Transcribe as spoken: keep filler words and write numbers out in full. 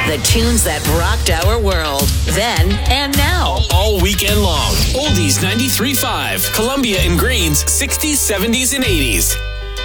The tunes that rocked our world, then and now. All weekend long. Oldies ninety-three point five. Columbia and Greens, sixties, seventies, and eighties.